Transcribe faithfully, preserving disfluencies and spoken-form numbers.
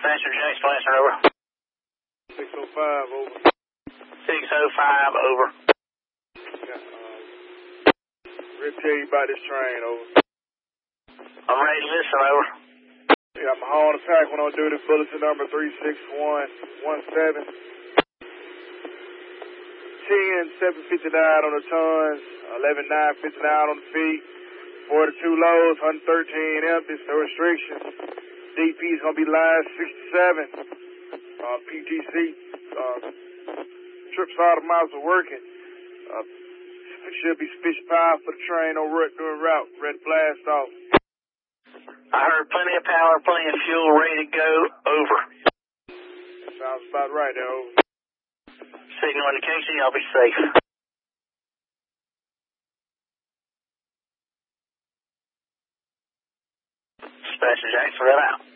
Dispatcher Jackson, Lancer, over. six oh five, over. six oh five, over. Yeah, um, ready to tell you about this train, over. I'm ready to listen, over. Yeah, I'm high on attack when I do this bulletin number three six one one seven. ten seven fifty-nine on the tons, eleven nine fifty-nine on the feet, forty-two loads, one thirteen empties, no restrictions. D P is going to be line sixty-seven. Uh, P T C, uh, trip starter miles are working. Uh, should be sufficient power for the train on route doing route, ready to blast off. I heard plenty of power, plenty of fuel, ready to go, over. Sounds about right there, over. Signal indication, y'all be safe. Dispatcher Jackson, right out.